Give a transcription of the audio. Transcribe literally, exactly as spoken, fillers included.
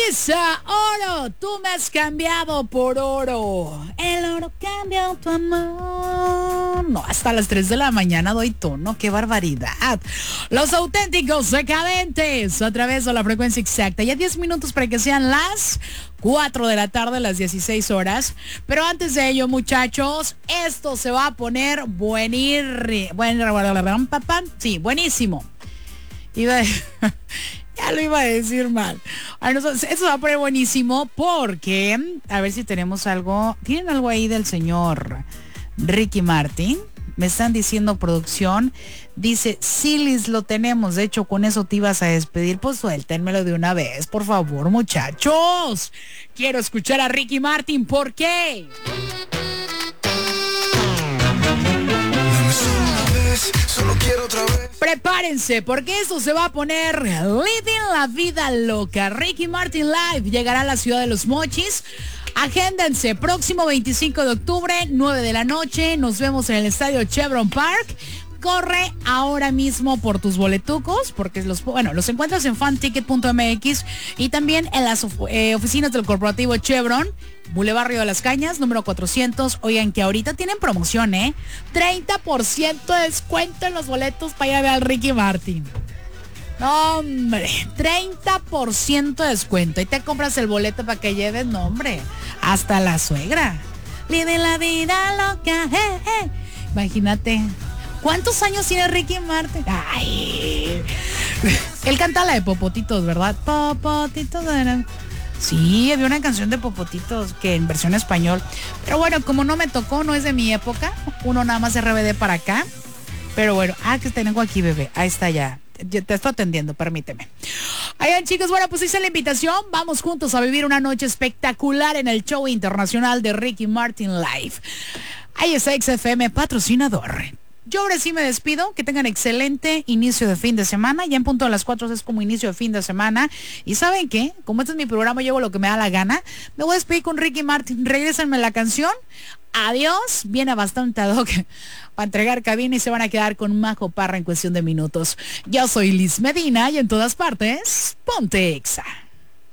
Alexa, oro, tú me has cambiado por oro. El oro cambia tu amor. No, hasta las tres de la mañana doy tono, qué barbaridad. Los auténticos decadentes a través de la frecuencia exacta. Ya diez minutos para que sean las cuatro de la tarde, las dieciséis horas. Pero antes de ello, muchachos, esto se va a poner buenir... Bueno, papá, sí, buenísimo. Iba a... Ya lo iba a decir mal. Eso va a poner buenísimo porque, a ver si tenemos algo. ¿Tienen algo ahí del señor Ricky Martin? Me están diciendo producción. Dice, sí, Liz, lo tenemos. De hecho, con eso te ibas a despedir. Pues suéltenmelo de una vez, por favor, muchachos. Quiero escuchar a Ricky Martin. ¿Por qué? Solo quiero otra vez. Prepárense porque esto se va a poner Living la Vida Loca. Ricky Martin Live llegará a la ciudad de Los Mochis. Agéndense, próximo veinticinco de octubre, nueve de la noche. Nos vemos en el estadio Chevron Park. Corre ahora mismo por tus boletucos, porque los, bueno, los encuentras en fan ticket punto m x y también en las eh, oficinas del corporativo Chevron, Boulevard Río de las Cañas, número cuatrocientos. Oigan, que ahorita tienen promoción, ¿eh? treinta por ciento de descuento en los boletos para ir a ver al Ricky Martin. No, hombre, treinta por ciento de descuento. Y te compras el boleto para que lleves, no, hombre, hasta la suegra. Vive la vida loca, eh, eh. Imagínate. ¿Cuántos años tiene Ricky Martin? Ay. Él canta la de Popotitos, ¿verdad? Popotitos. Sí, había una canción de Popotitos que en versión español. Pero bueno, como no me tocó, no es de mi época. Uno nada más R B D para acá. Pero bueno, ah, que tengo aquí, bebé. Ahí está ya. Yo te estoy atendiendo, permíteme. Oigan, chicos, bueno, pues hice la invitación. Vamos juntos a vivir una noche espectacular en el show internacional de Ricky Martin Live. Ahí está X F M, patrocinador. Yo ahora sí me despido, que tengan excelente inicio de fin de semana, ya en punto de las cuatro es como inicio de fin de semana, y ¿saben qué? Como este es mi programa, yo hago lo que me da la gana, me voy a despedir con Ricky Martin, regrésenme la canción, adiós, viene bastante ad hoc para entregar cabina y se van a quedar con Majo Parra en cuestión de minutos. Yo soy Liz Medina y en todas partes, ponte Exa.